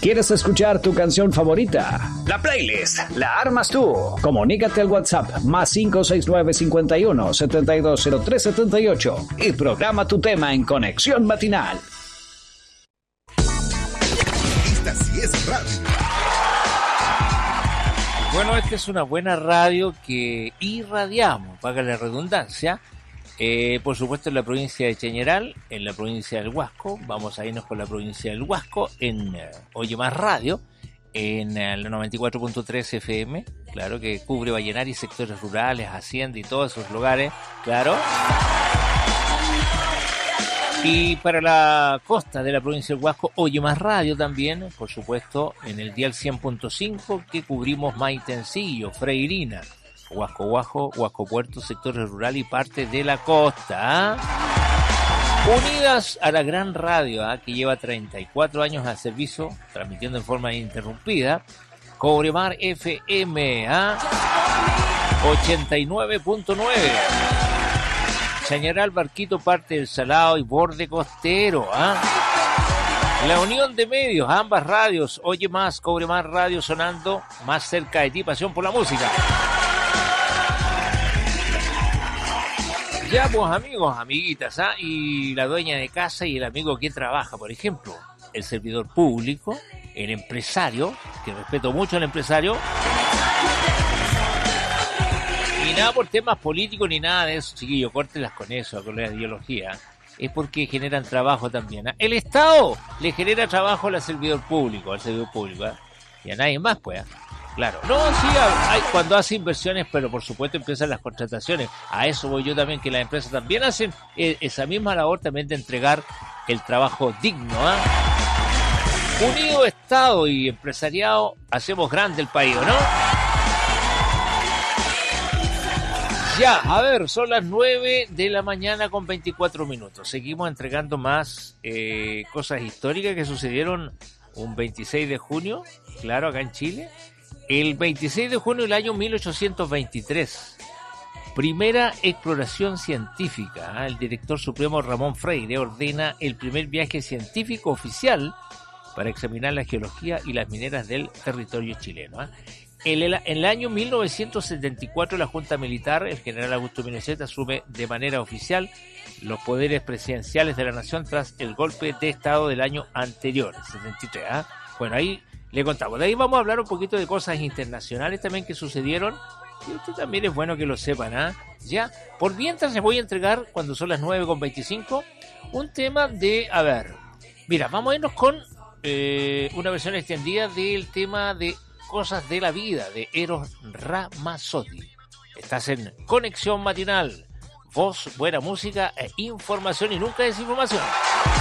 ¿Quieres escuchar tu canción favorita? La playlist la armas tú. Comunícate al WhatsApp más 569 51 720378 y programa tu tema en Conexión Matinal. Esta sí es radio. Bueno, esta es una buena radio que irradiamos, valga la redundancia. Por supuesto en la provincia de Chañaral, en la provincia del Huasco, vamos a irnos con la provincia del Huasco, en Oye Más Radio, en el 94.3 FM, claro, que cubre Vallenar y sectores rurales, Hacienda y todos esos lugares, claro. Y para la costa de la provincia del Huasco, Oye Más Radio también, por supuesto, en el dial 100.5, que cubrimos Maitencillo, Freirina, Huasco Bajo, Huasco Puerto, sectores rural y parte de la costa. Unidas a la gran radio, que lleva 34 años al servicio, transmitiendo en forma ininterrumpida, Cobremar FM, 89.9. Chañaral, Barquito, parte del Salado y borde costero, La unión de medios, ambas radios, Oye Más, Cobremar Radio, sonando más cerca de ti, pasión por la música. Ya, pues amigos, amiguitas, y la dueña de casa y el amigo que trabaja, por ejemplo, el servidor público, el empresario, que respeto mucho al empresario, y nada por temas políticos ni nada de eso, chiquillos, córtelas con eso, con la ideología, es porque generan trabajo también. El Estado le genera trabajo al servidor público, y a nadie más, pues. Claro, no, sí, hay cuando hace inversiones, pero por supuesto empiezan las contrataciones. A eso voy yo también, que las empresas también hacen esa misma labor también de entregar el trabajo digno. Unido Estado y empresariado, hacemos grande el país, ¿no? Ya, a ver, son las 9 de la mañana con 24 minutos. Seguimos entregando más cosas históricas que sucedieron un 26 de junio, claro, acá en Chile. El 26 de junio del año 1823, primera exploración científica. El director supremo Ramón Freire ordena el primer viaje científico oficial para examinar la geología y las mineras del territorio chileno. En el año 1974, la Junta Militar, el general Augusto Pinochet, asume de manera oficial los poderes presidenciales de la nación tras el golpe de Estado del año anterior, el 73. Bueno, ahí le contamos. De ahí vamos a hablar un poquito de cosas internacionales también que sucedieron. Y esto también es bueno que lo sepan, Ya, por mientras les voy a entregar, cuando son las 9:25, un tema de... A ver, mira, vamos a irnos con una versión extendida del tema de Cosas de la Vida, de Eros Ramazzotti. Estás en Conexión Matinal. Voz, buena música e información y nunca desinformación.